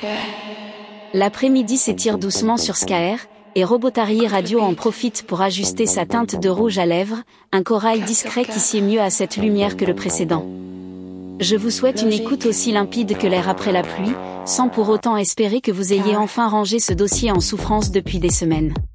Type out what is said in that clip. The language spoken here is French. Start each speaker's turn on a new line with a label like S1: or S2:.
S1: L'après-midi s'étire doucement sur Skaer, et Robotari Radio en profite pour ajuster sa teinte de rouge à lèvres, un corail discret qui sied mieux à cette lumière que le précédent. Je vous souhaite une écoute aussi limpide que l'air après la pluie, sans pour autant espérer que vous ayez enfin rangé ce dossier en souffrance depuis des semaines.